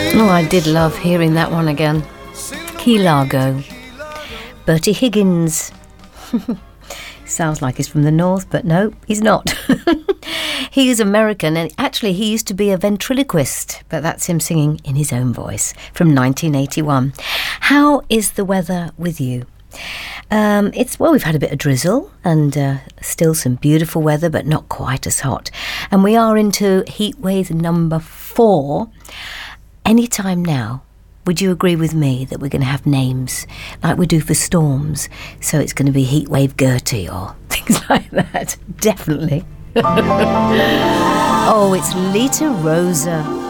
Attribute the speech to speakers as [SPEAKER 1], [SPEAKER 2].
[SPEAKER 1] Oh, I did love hearing that one again. Key Largo. Bertie Higgins. Sounds like he's from the north, but no, he's not. He is American, and actually he used to be a ventriloquist, but that's him singing in his own voice from 1981. How is the weather with you? We've had a bit of drizzle and still some beautiful weather, but not quite as hot. And we are into heat wave number 4. Anytime now, would you agree with me that we're going to have names like we do for storms? So it's going to be Heatwave Gertie or things like that. Definitely. Oh, it's Lita Rosa.